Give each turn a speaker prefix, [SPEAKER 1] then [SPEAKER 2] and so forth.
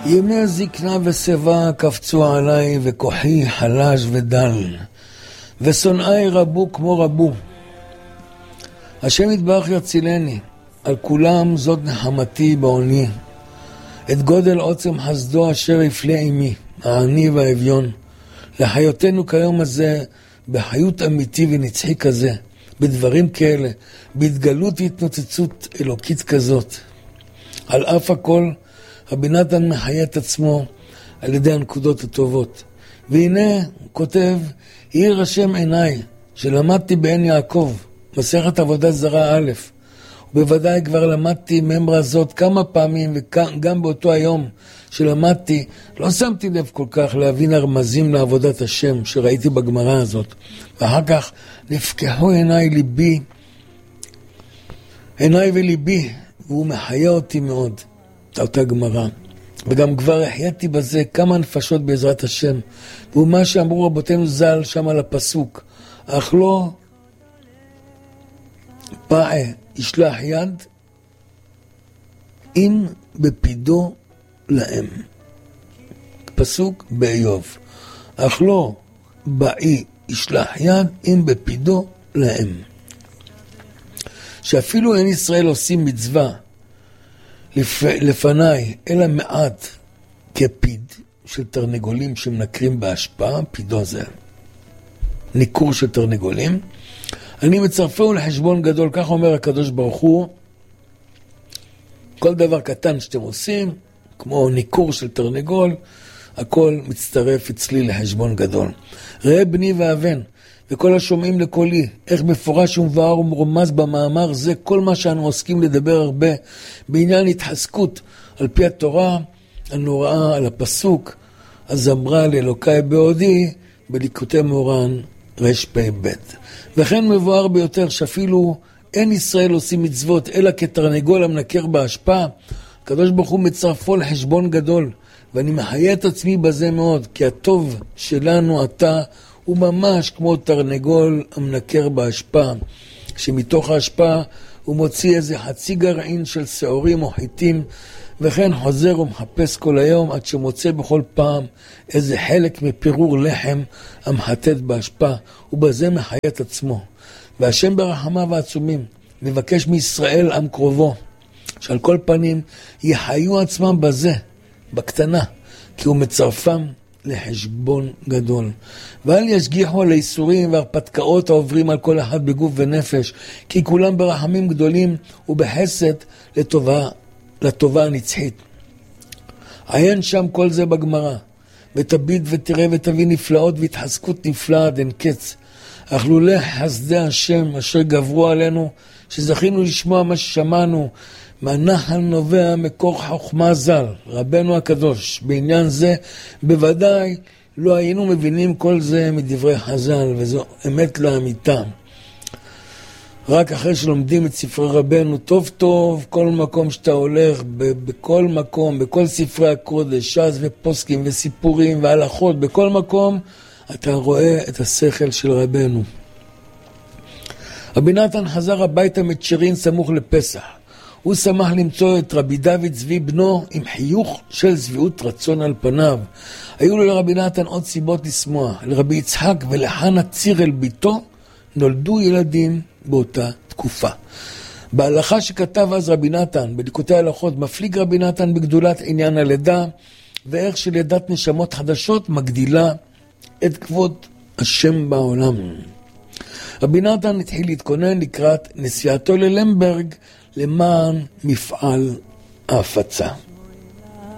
[SPEAKER 1] ימי זקנה ושיבה קפצו עליי, וכוחי חלש ודל, ושונאי רבו כמו רבו. השם יתברך יצילני, על כולם זאת נחמתי בעוני. את גודל עוצם חסדו אשר יפלה עמי, העני והאביון. לחיותנו כיום הזה, בחיות אמיתי ונצחי כזה, בדברים כאלה, בהתגלות והתנוצצות אלוקית כזאת. על אף הכל, רבי נתן מחיה את עצמו על ידי הנקודות הטובות. והנה, הוא כותב, ירא השם עיניי, שלמדתי בעין יעקב, מסכת עבודה זרה א', ובוודאי כבר למדתי ממרה זאת כמה פעמים, וגם באותו היום שלמדתי, לא שמתי לב כל כך להבין הרמזים לעבודת השם שראיתי בגמרא הזאת. ואחר כך נפקחו עיניי וליבי, והוא מחיה אותי מאוד, אותה גמרא. וגם כבר החייתי בזה כמה נפשות בעזרת השם. והוא מה שאמרו רבותינו ז"ל שם על הפסוק, אך לא פעה ישלח יד אם בפידו להם. פסוק באיוב, אך לא באי ישלח יד אם בפידו להם. שאפילו אין ישראל עושים מצווה לפניי, אלא מעט כפיד של תרנגולים שמנקרים בהשפעה, פידו זה ניקור של תרנגולים, אני מצרפהו לחשבון גדול. כך אומר הקדוש ברוך הוא, כל דבר קטן שאתם עושים, כמו ניקור של תרנגול, הכל מצטרף אצלי לחשבון גדול. ראה בני ואבן, וכל השומעים לקולי, איך מפורש ומבואר ומרומז במאמר זה, כל מה שאנו עוסקים לדבר הרבה בעניין התחזקות על פי התורה הנוראה, על הפסוק, אז אמרה לאלוקי בעודי, בליקוטי מורן רפ"ב. וכן מבואר ביותר שאפילו אין ישראל עושים מצוות, אלא כתרנגול המנקר בהשפעה, הקדוש ברוך הוא מצרפו לחשבון גדול, ואני מחיה את עצמי בזה מאוד, כי הטוב שלנו עתה הוא ממש כמו תרנגול המנקר בהשפעה, שמתוך ההשפעה הוא מוציא איזה חצי גרעין של שעורים או חיטים, וכן חוזר ומחפש כל היום עד שמוצא בכל פעם איזה חלק מפירור לחם המחטט בהשפעה, ובזה מחיה את עצמו. והשם ברחמיו העצומים מבקש מישראל עם קרובו, שעל כל פנים יחיו עצמם בזה, בקטנה, כי הוא מצרפם לחשבון גדול. ואל ישגיחו על האיסורים והרפתקאות העוברים על כל אחד בגוף ונפש, כי כולם ברחמים גדולים ובחסד לטובה הנצחית. עיין שם כל זה בגמרא, ותביט ותראה ותביא נפלאות והתחזקות נפלאה עד אין קץ. אך לולא חסדי השם אשר גברו עלינו, שזכינו לשמוע מה ששמענו, מהנחל נובע מקור חוכמה ז"ל, רבנו הקדוש. בעניין זה בוודאי לא היינו מבינים כל זה מדברי חז"ל, וזו אמת לאמיתה. רק אחרי שלומדים את ספרי רבנו טוב טוב, כל מקום שאתה הולך, בכל מקום, בכל ספרי הקודש, ש"ס ופוסקים וסיפורים והלכות, בכל מקום אתה רואה את השכל של רבנו. רבי נתן חזר הביתה מצ'רין סמוך לפסח. הוא שמח למצוא את רבי דוד צבי בנו עם חיוך של שביעות רצון על פניו. היו לו לרבי נתן עוד סיבות לשמוח. לרבי יצחק ולחנה צירל ביתו נולדו ילדים באותה תקופה. בהלכה שכתב אז רבי נתן, בליקוטי ההלכות, מפליג רבי נתן בגדולת עניין הלידה, ואיך שלידת נשמות חדשות מגדילה את כבוד השם בעולם. רבי נתן התחיל להתכונן לקראת נסיעתו ללמברג למען מפעל ההפצה.